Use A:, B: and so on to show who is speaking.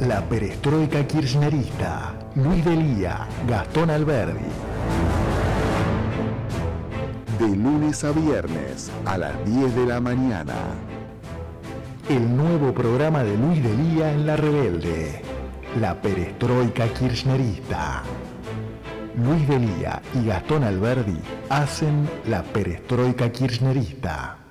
A: La perestroika kirchnerista. Luis Delía, Gastón Alberdi. De lunes a viernes a las 10 de la mañana. El nuevo programa de Luis Delía en La Rebelde. La perestroika kirchnerista. Luis Delía y Gastón Alberdi hacen la perestroika kirchnerista.